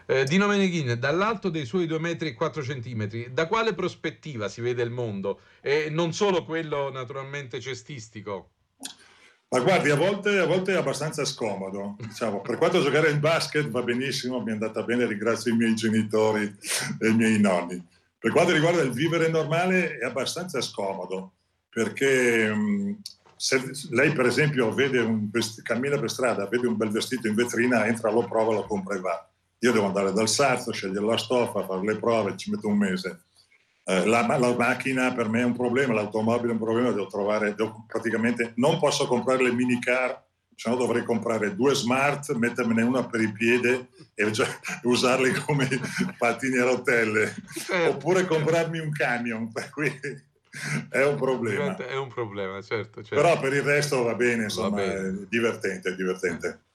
Dino Meneghin, dall'alto dei suoi 2 metri e 4 centimetri, da quale prospettiva si vede il mondo? E non solo quello naturalmente cestistico. Ma guardi, a volte è abbastanza scomodo. Diciamo, per quanto giocare il basket va benissimo, mi è andata bene, ringrazio i miei genitori e i miei nonni. Per quanto riguarda il vivere normale è abbastanza scomodo, perché se lei per esempio cammina per strada, vede un bel vestito in vetrina, entra, lo prova, lo compra e va. Io devo andare dal sarto, scegliere la stoffa, fare le prove, ci metto un mese. La macchina per me è un problema, l'automobile è un problema, praticamente non posso comprare le minicar, se no dovrei comprare 2 smart, mettermene una per il piede e usarli come pattini a rotelle, Certo, oppure certo. comprarmi un camion, per cui è un problema. È un problema, certo, Però certo. per il resto va bene, Va insomma, è bene. divertente, è Eh. divertente.